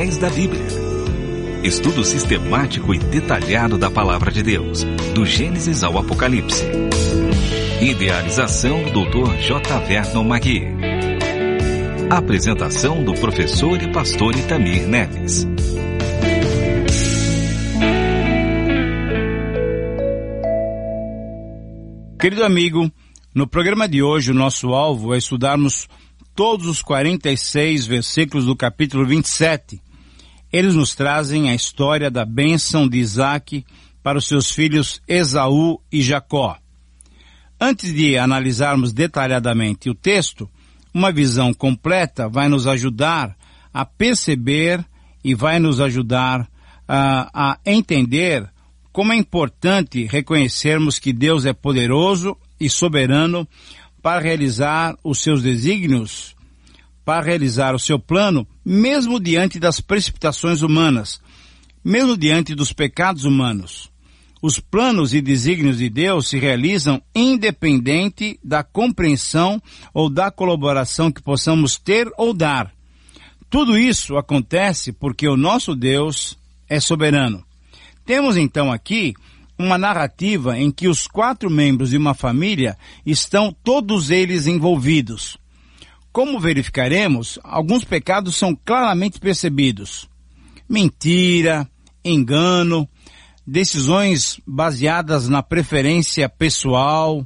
da Bíblia. Estudo sistemático e detalhado da Palavra de Deus, do Gênesis ao Apocalipse. Idealização do Dr. J. Vernon Magui. Apresentação do professor e pastor Itamir Neves. Querido amigo, no programa de hoje o nosso alvo é estudarmos todos os 46 versículos do capítulo 27. Eles nos trazem a história da bênção de Isaac para os seus filhos Esaú e Jacó. Antes de analisarmos detalhadamente o texto, uma visão completa vai nos ajudar a perceber e vai nos ajudar a entender como é importante reconhecermos que Deus é poderoso e soberano para realizar os seus desígnios, para realizar o seu plano, mesmo diante das precipitações humanas, mesmo diante dos pecados humanos. Os planos e desígnios de Deus se realizam independente da compreensão ou da colaboração que possamos ter ou dar. Tudo isso acontece porque o nosso Deus é soberano. Temos então aqui uma narrativa em que os 4 membros de uma família estão todos eles envolvidos. Como verificaremos, alguns pecados são claramente percebidos. Mentira, engano, decisões baseadas na preferência pessoal,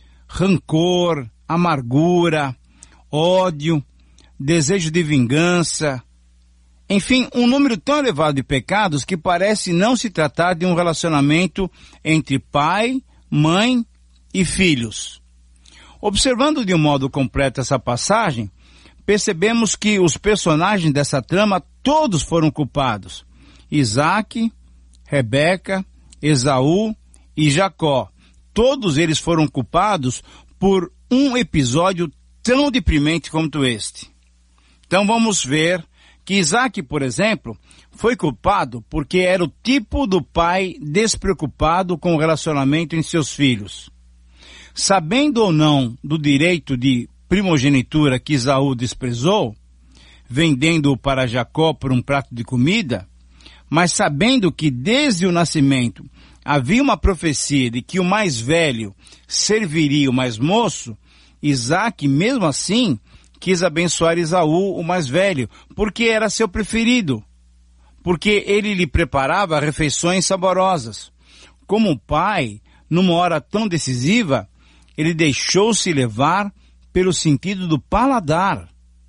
rancor, amargura, ódio, desejo de vingança. Enfim, um número tão elevado de pecados que parece não se tratar de um relacionamento entre pai, mãe e filhos. Observando de um modo completo essa passagem, percebemos que os personagens dessa trama todos foram culpados. Isaac, Rebeca, Esaú e Jacó. Todos eles foram culpados por um episódio tão deprimente como este. Então vamos ver que Isaac, por exemplo, foi culpado porque era o tipo do pai despreocupado com o relacionamento em seus filhos. Sabendo ou não do direito de primogenitura que Esaú desprezou, vendendo-o para Jacó por um prato de comida, mas sabendo que desde o nascimento havia uma profecia de que o mais velho serviria o mais moço, Isaac, mesmo assim, quis abençoar Esaú, o mais velho, porque era seu preferido, porque ele lhe preparava refeições saborosas. Como pai, numa hora tão decisiva, ele deixou-se levar pelo sentido do paladar.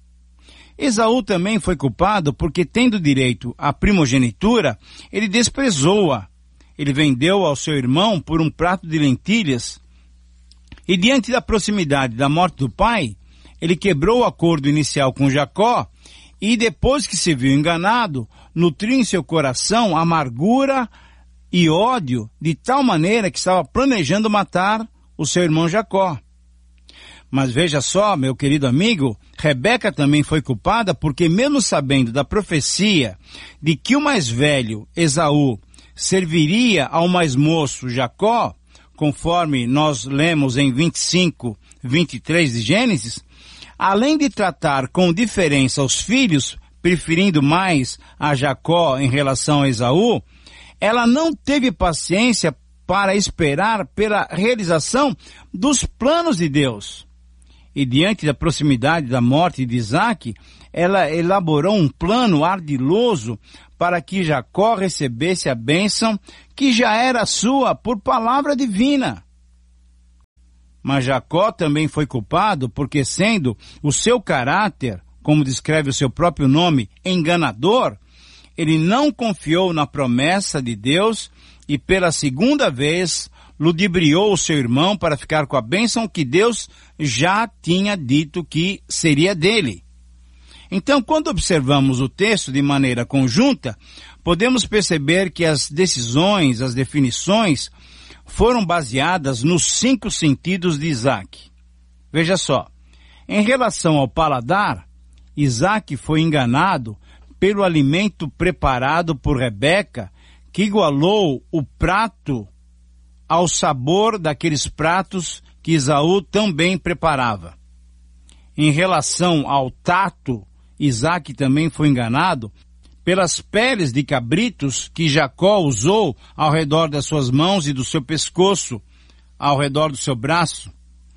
Esaú também foi culpado porque, tendo direito à primogenitura, ele desprezou-a. Ele vendeu ao seu irmão por um prato de lentilhas. E diante da proximidade da morte do pai, ele quebrou o acordo inicial com Jacó e, depois que se viu enganado, nutriu em seu coração amargura e ódio de tal maneira que estava planejando matar o seu irmão Jacó. Mas veja só, meu querido amigo, Rebeca também foi culpada porque, mesmo sabendo da profecia de que o mais velho, Esaú, serviria ao mais moço, Jacó, conforme nós lemos em 25, 23 de Gênesis, além de tratar com diferença os filhos, preferindo mais a Jacó em relação a Esaú, ela não teve paciência para esperar pela realização dos planos de Deus. E diante da proximidade da morte de Isaac, ela elaborou um plano ardiloso para que Jacó recebesse a bênção que já era sua por palavra divina. Mas Jacó também foi culpado porque, sendo o seu caráter, como descreve o seu próprio nome, enganador, ele não confiou na promessa de Deus e pela segunda vez ludibriou o seu irmão para ficar com a bênção que Deus já tinha dito que seria dele. Então, quando observamos o texto de maneira conjunta, podemos perceber que as decisões, as definições, foram baseadas nos 5 sentidos de Isaac. Veja só, em relação ao paladar, Isaac foi enganado pelo alimento preparado por Rebeca, que igualou o prato ao sabor daqueles pratos que Esaú também preparava. Em relação ao tato, Isaac também foi enganado pelas peles de cabritos que Jacó usou ao redor das suas mãos e do seu pescoço, ao redor do seu braço.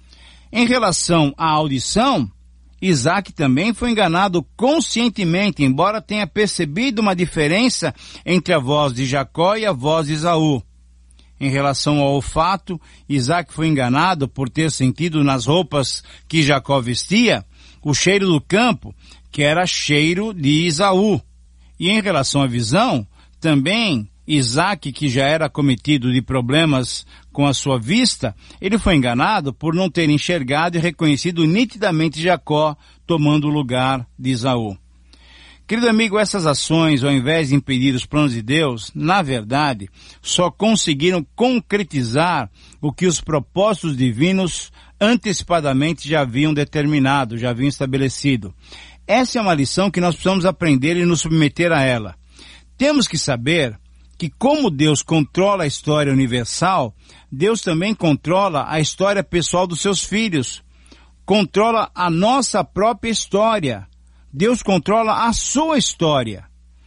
Em relação à audição, Isaac também foi enganado conscientemente, embora tenha percebido uma diferença entre a voz de Jacó e a voz de Esaú. Em relação ao olfato, Isaac foi enganado por ter sentido nas roupas que Jacó vestia o cheiro do campo, que era cheiro de Esaú. E em relação à visão, também Isaac, que já era acometido de problemas com a sua vista, ele foi enganado por não ter enxergado e reconhecido nitidamente Jacó tomando o lugar de Esaú. Querido amigo, essas ações, ao invés de impedir os planos de Deus, na verdade, só conseguiram concretizar o que os propósitos divinos antecipadamente já haviam determinado, já haviam estabelecido. Essa é uma lição que nós precisamos aprender e nos submeter a ela. Temos que saber que como Deus controla a história universal, Deus também controla a história pessoal dos seus filhos. Controla a nossa própria história. Deus controla a sua história.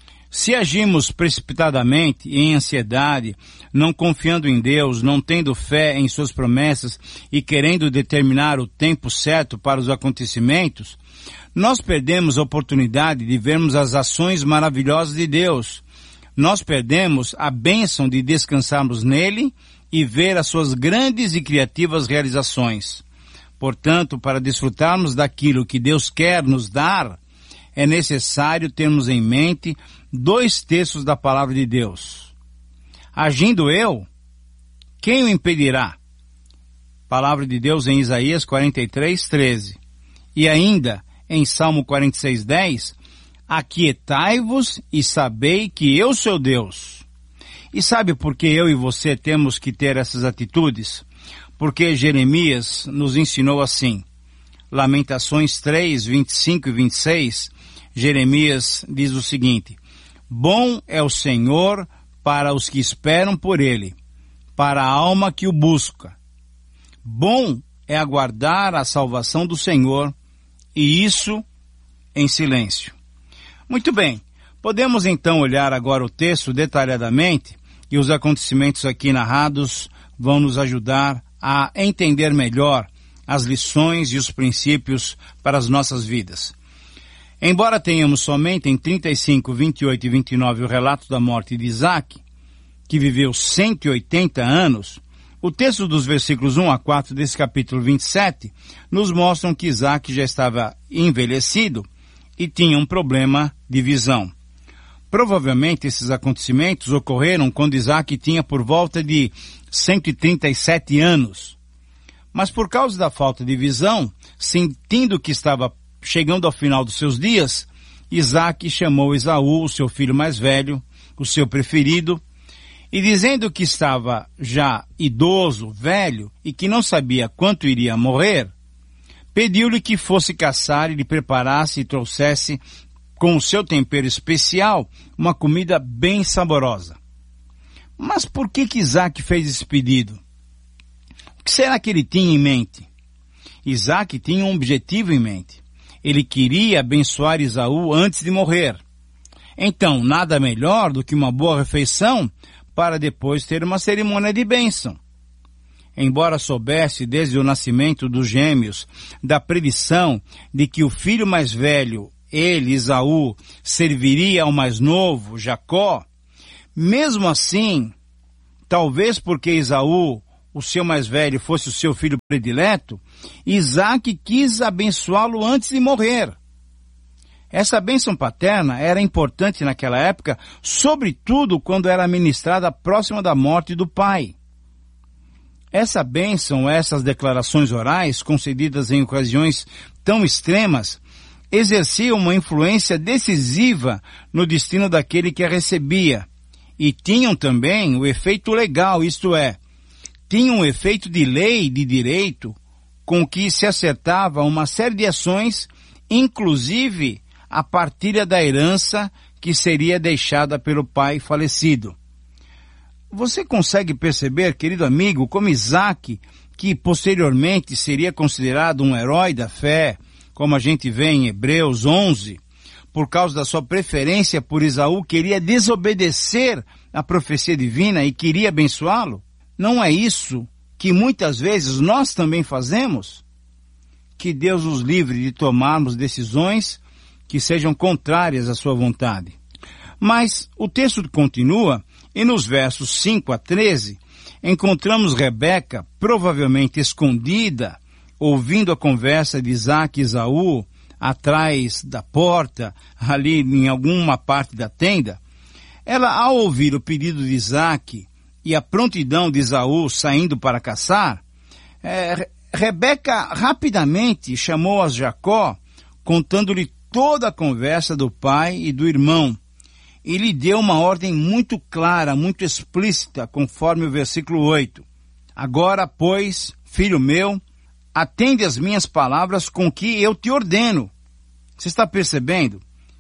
Se agimos precipitadamente, em ansiedade, não confiando em Deus, não tendo fé em suas promessas e querendo determinar o tempo certo para os acontecimentos, nós perdemos a oportunidade de vermos as ações maravilhosas de Deus. Nós perdemos a bênção de descansarmos nele e ver as suas grandes e criativas realizações. Portanto, para desfrutarmos daquilo que Deus quer nos dar, é necessário termos em mente 2 terços da palavra de Deus. Agindo eu, quem o impedirá? Palavra de Deus em Isaías 43:13. E ainda, em Salmo 46:10, aquietai-vos e sabei que eu sou Deus. E sabe por que eu e você temos que ter essas atitudes? Porque Jeremias nos ensinou assim. Lamentações 3, 25 e 26, Jeremias diz o seguinte: bom é o Senhor para os que esperam por Ele, para a alma que o busca. Bom é aguardar a salvação do Senhor, e isso em silêncio. Muito bem, podemos então olhar agora o texto detalhadamente, e os acontecimentos aqui narrados vão nos ajudar a entender melhor as lições e os princípios para as nossas vidas. Embora tenhamos somente em 35, 28 e 29 o relato da morte de Isaac, que viveu 180 anos, o texto dos versículos 1 a 4 desse capítulo 27 nos mostram que Isaac já estava envelhecido e tinha um problema de visão. Provavelmente esses acontecimentos ocorreram quando Isaac tinha por volta de 137 anos. Mas por causa da falta de visão, sentindo que estava chegando ao final dos seus dias, Isaac chamou Esaú, o seu filho mais velho, o seu preferido, e dizendo que estava já idoso, velho, e que não sabia quanto iria morrer, pediu-lhe que fosse caçar e lhe preparasse e trouxesse, com o seu tempero especial, uma comida bem saborosa. Mas por que Isaac fez esse pedido? O que será que ele tinha em mente? Isaac tinha um objetivo em mente. Ele queria abençoar Esaú antes de morrer. Então, nada melhor do que uma boa refeição para depois ter uma cerimônia de bênção. Embora soubesse desde o nascimento dos gêmeos da predição de que o filho mais velho, ele, Esaú, serviria ao mais novo, Jacó, mesmo assim, talvez porque Esaú, o seu mais velho, fosse o seu filho predileto, Isaac quis abençoá-lo antes de morrer. Essa bênção paterna era importante naquela época, sobretudo quando era ministrada próxima da morte do pai. Essa bênção, essas declarações orais, concedidas em ocasiões tão extremas, exerciam uma influência decisiva no destino daquele que a recebia, e tinham também o efeito legal, isto é, tinham um efeito de lei, de direito, com que se acertava uma série de ações, inclusive a partilha da herança que seria deixada pelo pai falecido. Você consegue perceber, querido amigo, como Isaac, que posteriormente seria considerado um herói da fé, como a gente vê em Hebreus 11, por causa da sua preferência por Esaú, queria desobedecer a profecia divina e queria abençoá-lo? Não é isso que muitas vezes nós também fazemos? Que Deus nos livre de tomarmos decisões que sejam contrárias à sua vontade. Mas o texto continua e nos versos 5 a 13 encontramos Rebeca provavelmente escondida, ouvindo a conversa de Isaque e Esaú atrás da porta, ali em alguma parte da tenda. Ela, ao ouvir o pedido de Isaque e a prontidão de Esaú saindo para caçar, Rebeca rapidamente chamou a Jacó, contando-lhe toda a conversa do pai e do irmão, e lhe deu uma ordem muito clara, muito explícita, conforme o versículo 8. Agora, pois, filho meu, atende às minhas palavras com que eu te ordeno. Você está percebendo?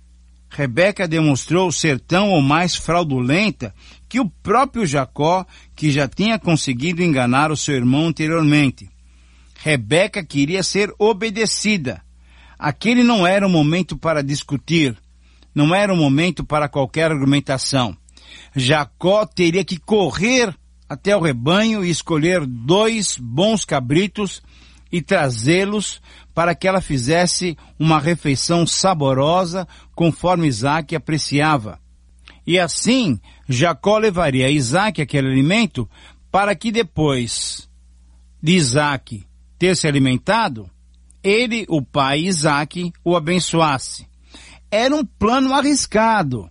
Rebeca demonstrou ser tão ou mais fraudulenta que o próprio Jacó, que já tinha conseguido enganar o seu irmão anteriormente. Rebeca queria ser obedecida. Aquele não era o momento para discutir, não era o momento para qualquer argumentação. Jacó teria que correr até o rebanho e escolher 2 bons cabritos e trazê-los para que ela fizesse uma refeição saborosa conforme Isaque apreciava. E assim, Jacó levaria a Isaque aquele alimento para que depois de Isaque ter se alimentado, ele, o pai Isaque, o abençoasse. Era um plano arriscado.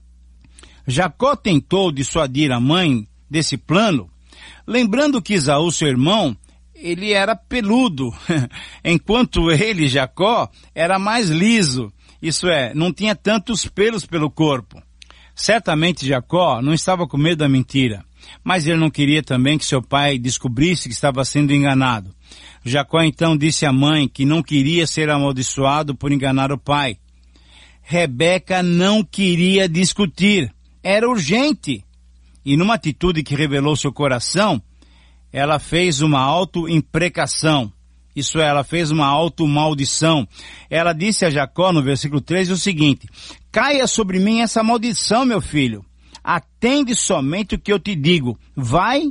Jacó tentou dissuadir a mãe desse plano, lembrando que Esaú, seu irmão, ele era peludo, enquanto ele, Jacó, era mais liso, isso é, não tinha tantos pelos pelo corpo. Certamente Jacó não estava com medo da mentira, mas ele não queria também que seu pai descobrisse que estava sendo enganado. Jacó então disse à mãe que não queria ser amaldiçoado por enganar o pai. Rebeca não queria discutir, era urgente. E numa atitude que revelou seu coração, ela fez uma auto-imprecação. Isso é, ela fez uma auto-maldição. Ela disse a Jacó no versículo 13 o seguinte: caia sobre mim essa maldição, meu filho. Atende somente o que eu te digo. Vai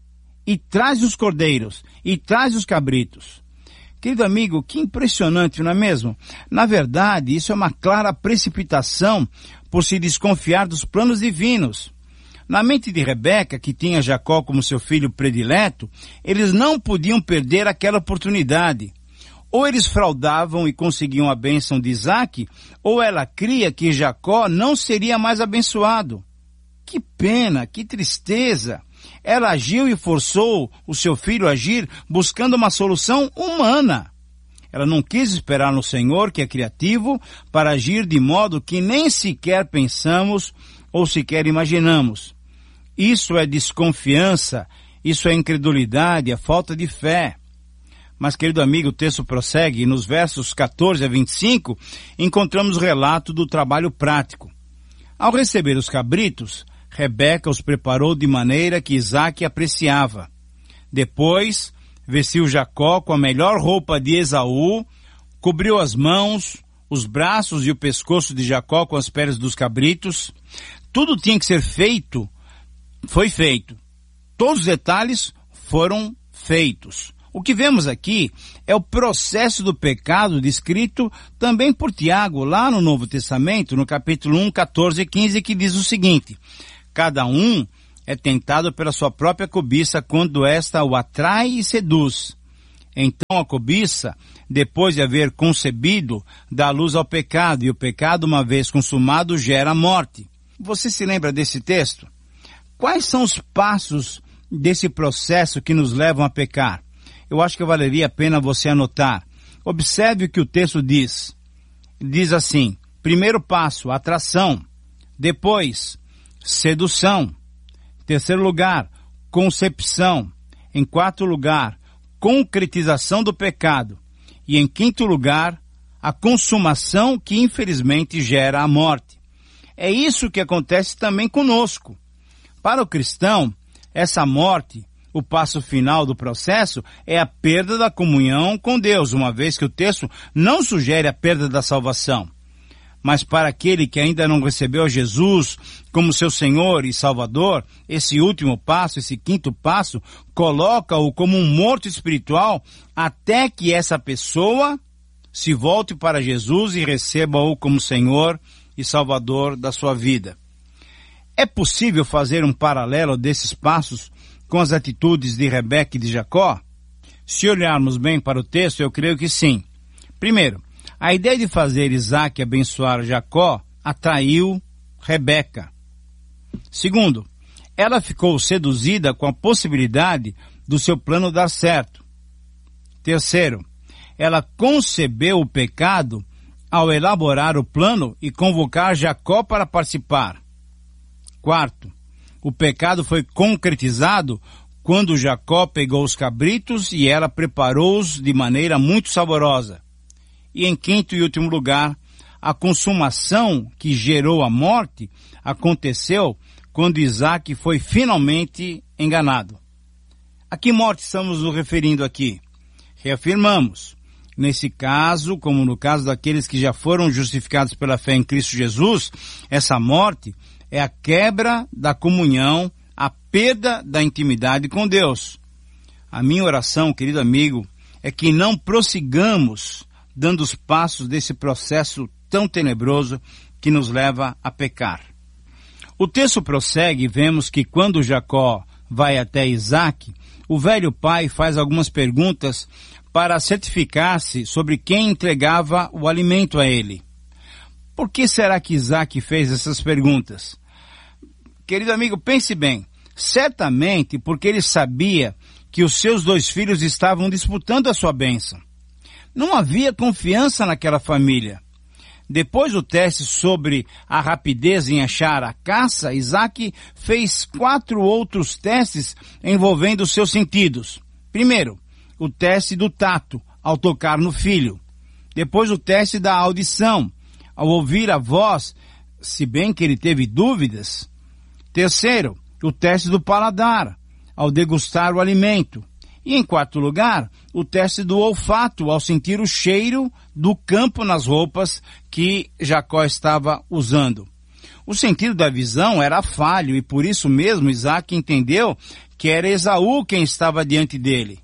e traz os cordeiros, e traz os cabritos. Querido amigo, que impressionante, não é mesmo? Na verdade, isso é uma clara precipitação por se desconfiar dos planos divinos. Na mente de Rebeca, que tinha Jacó como seu filho predileto, eles não podiam perder aquela oportunidade. Ou eles fraudavam e conseguiam a bênção de Isaque, ou ela cria que Jacó não seria mais abençoado. Que pena, que tristeza! Ela agiu e forçou o seu filho a agir buscando uma solução humana. Ela não quis esperar no Senhor, que é criativo, para agir de modo que nem sequer pensamos ou sequer imaginamos. Isso é desconfiança, isso é incredulidade, é falta de fé. Mas, querido amigo, o texto prossegue e nos versos 14 a 25 encontramos o relato do trabalho prático. Ao receber os cabritos, Rebeca os preparou de maneira que Isaque apreciava. Depois, vestiu Jacó com a melhor roupa de Esaú, cobriu as mãos, os braços e o pescoço de Jacó com as peles dos cabritos. Tudo tinha que ser feito, foi feito. Todos os detalhes foram feitos. O que vemos aqui é o processo do pecado descrito também por Tiago, lá no Novo Testamento, no capítulo 1, 14 e 15, que diz o seguinte: cada um é tentado pela sua própria cobiça quando esta o atrai e seduz. Então a cobiça, depois de haver concebido, dá luz ao pecado, e o pecado, uma vez consumado, gera a morte. Você se lembra desse texto? Quais são os passos desse processo que nos levam a pecar? Eu acho que valeria a pena você anotar. Observe o que o texto diz. Diz assim: primeiro passo, atração. Depois, sedução. Terceiro lugar, concepção. Em quarto lugar, concretização do pecado. E em quinto lugar, a consumação que infelizmente gera a morte. É isso que acontece também conosco. Para o cristão, essa morte, o passo final do processo, é a perda da comunhão com Deus, uma vez que o texto não sugere a perda da salvação. Mas para aquele que ainda não recebeu Jesus como seu Senhor e Salvador, esse último passo, esse quinto passo, coloca-o como um morto espiritual até que essa pessoa se volte para Jesus e receba-o como Senhor e Salvador da sua vida. É possível fazer um paralelo desses passos com as atitudes de Rebeca e de Jacó? Se olharmos bem para o texto, eu creio que sim. Primeiro, a ideia de fazer Isaac abençoar Jacó atraiu Rebeca. Segundo, ela ficou seduzida com a possibilidade do seu plano dar certo. Terceiro, ela concebeu o pecado ao elaborar o plano e convocar Jacó para participar. Quarto, o pecado foi concretizado quando Jacó pegou os cabritos e ela preparou-os de maneira muito saborosa. E em quinto e último lugar, a consumação que gerou a morte aconteceu quando Isaac foi finalmente enganado. A que morte estamos nos referindo aqui? Reafirmamos, nesse caso, como no caso daqueles que já foram justificados pela fé em Cristo Jesus, essa morte é a quebra da comunhão, a perda da intimidade com Deus. A minha oração, querido amigo, é que não prossigamos dando os passos desse processo tão tenebroso que nos leva a pecar. O texto prossegue e vemos que quando Jacó vai até Isaac, o velho pai faz algumas perguntas para certificar-se sobre quem entregava o alimento a ele. Por que será que Isaac fez essas perguntas? Querido amigo, pense bem. Certamente porque ele sabia que os seus 2 filhos estavam disputando a sua bênção. Não havia confiança naquela família. Depois do teste sobre a rapidez em achar a caça, Isaac fez 4 outros testes envolvendo os seus sentidos. Primeiro, o teste do tato, ao tocar no filho. Depois o teste da audição, ao ouvir a voz, se bem que ele teve dúvidas. Terceiro, o teste do paladar, ao degustar o alimento. E em quarto lugar, o teste do olfato, ao sentir o cheiro do campo nas roupas que Jacó estava usando. O sentido da visão era falho e por isso mesmo Isaac entendeu que era Esaú quem estava diante dele.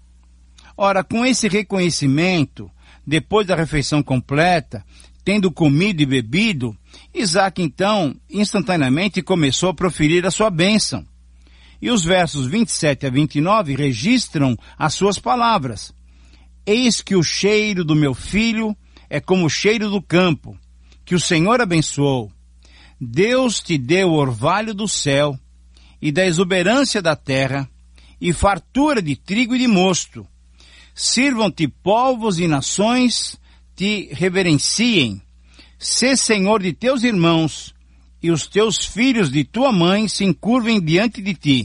Ora, com esse reconhecimento, depois da refeição completa, tendo comido e bebido, Isaac então instantaneamente começou a proferir a sua bênção. E os versos 27 a 29 registram as suas palavras. Eis que o cheiro do meu filho é como o cheiro do campo, que o Senhor abençoou. Deus te deu o orvalho do céu e da exuberância da terra e fartura de trigo e de mosto. Sirvam-te povos e nações, te reverenciem. Sê senhor de teus irmãos e os teus filhos de tua mãe se encurvem diante de ti.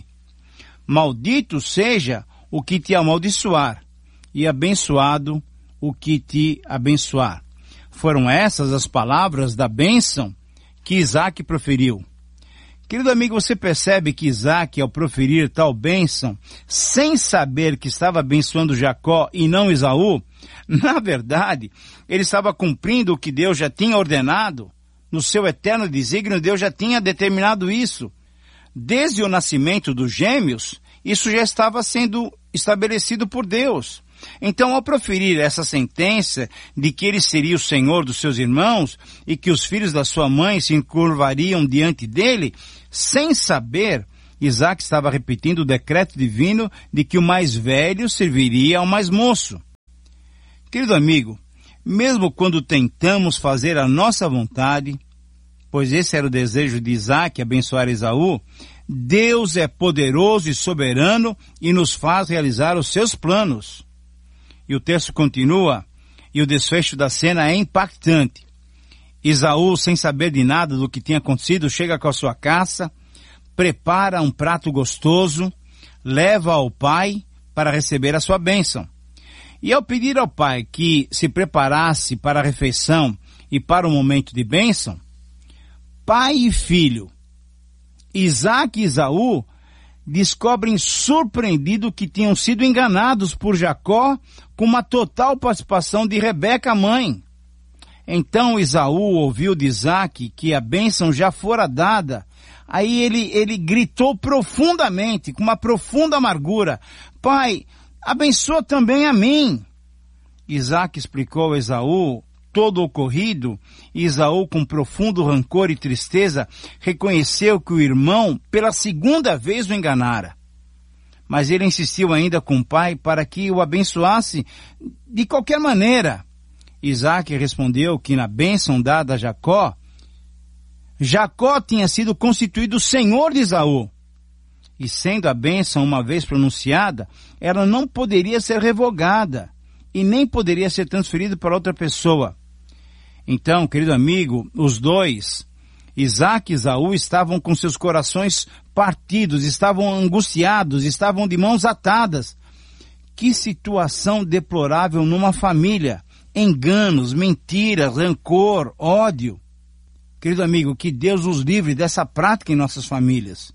Maldito seja o que te amaldiçoar, e abençoado o que te abençoar. Foram essas as palavras da bênção que Isaac proferiu. Querido amigo, você percebe que Isaac, ao proferir tal bênção, sem saber que estava abençoando Jacó e não Esaú, na verdade, ele estava cumprindo o que Deus já tinha ordenado. No seu eterno desígnio, Deus já tinha determinado isso. Desde o nascimento dos gêmeos, isso já estava sendo estabelecido por Deus. Então, ao proferir essa sentença de que ele seria o senhor dos seus irmãos e que os filhos da sua mãe se encurvariam diante dele, sem saber, Isaac estava repetindo o decreto divino de que o mais velho serviria ao mais moço. Querido amigo, mesmo quando tentamos fazer a nossa vontade, pois esse era o desejo de Isaac, abençoar Esaú, Deus é poderoso e soberano e nos faz realizar os seus planos. E o texto continua, e o desfecho da cena é impactante. Esaú, sem saber de nada do que tinha acontecido, chega com a sua caça, prepara um prato gostoso, leva ao pai para receber a sua bênção. E ao pedir ao pai que se preparasse para a refeição e para o momento de bênção, pai e filho, Isaac e Esaú, descobrem surpreendido que tinham sido enganados por Jacó com uma total participação de Rebeca, a mãe. Então Esaú ouviu de Isaque que a bênção já fora dada. Aí ele gritou profundamente, com uma profunda amargura: Pai, abençoa também a mim. Isaque explicou a Esaú todo o ocorrido, e Esaú, com profundo rancor e tristeza, reconheceu que o irmão pela segunda vez o enganara. Mas ele insistiu ainda com o pai para que o abençoasse de qualquer maneira. Isaque respondeu que na bênção dada a Jacó, Jacó tinha sido constituído senhor de Esaú. E sendo a bênção uma vez pronunciada, ela não poderia ser revogada e nem poderia ser transferida para outra pessoa. Então, querido amigo, os dois, Isaque e Esaú, estavam com seus corações partidos, estavam angustiados, estavam de mãos atadas. Que situação deplorável numa família! Enganos, mentiras, rancor, ódio. Querido amigo, que Deus os livre dessa prática em nossas famílias.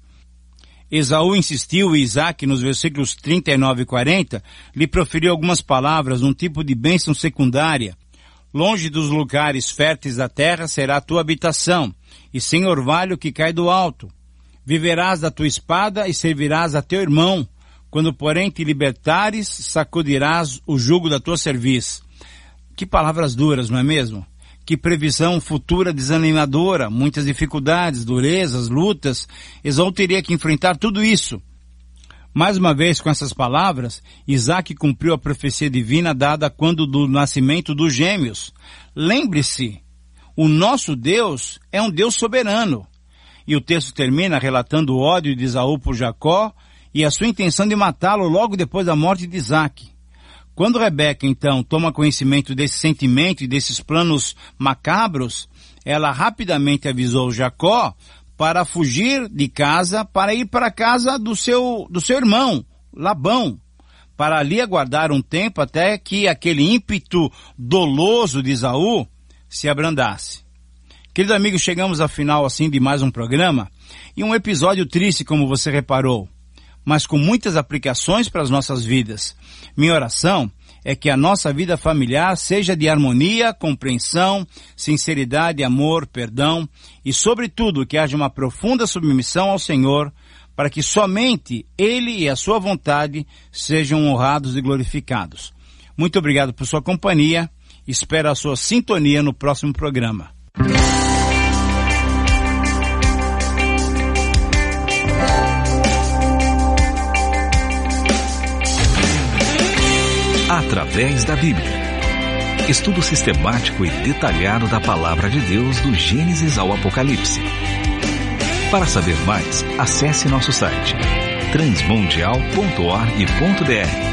Esaú insistiu e Isaque, nos versículos 39 e 40, lhe proferiu algumas palavras, um tipo de bênção secundária. Longe dos lugares férteis da terra será a tua habitação, e sem orvalho que cai do alto. Viverás da tua espada e servirás a teu irmão. Quando, porém, te libertares, sacudirás o jugo da tua cerviz. Que palavras duras, não é mesmo? Que previsão futura desanimadora, muitas dificuldades, durezas, lutas. Esaú teria que enfrentar tudo isso. Mais uma vez, com essas palavras, Isaque cumpriu a profecia divina dada quando do nascimento dos gêmeos. Lembre-se, o nosso Deus é um Deus soberano. E o texto termina relatando o ódio de Esaú por Jacó e a sua intenção de matá-lo logo depois da morte de Isaque. Quando Rebeca, então, toma conhecimento desse sentimento e desses planos macabros, ela rapidamente avisou Jacó para fugir de casa, para ir para a casa do seu irmão, Labão, para ali aguardar um tempo até que aquele ímpeto doloso de Esaú se abrandasse. Querido amigo, chegamos ao final assim de mais um programa, e um episódio triste, como você reparou, mas com muitas aplicações para as nossas vidas. Minha oração é que a nossa vida familiar seja de harmonia, compreensão, sinceridade, amor, perdão e, sobretudo, que haja uma profunda submissão ao Senhor para que somente Ele e a sua vontade sejam honrados e glorificados. Muito obrigado por sua companhia. Espero a sua sintonia no próximo programa. Através da Bíblia. Estudo sistemático e detalhado da Palavra de Deus do Gênesis ao Apocalipse. Para saber mais, acesse nosso site transmundial.org.br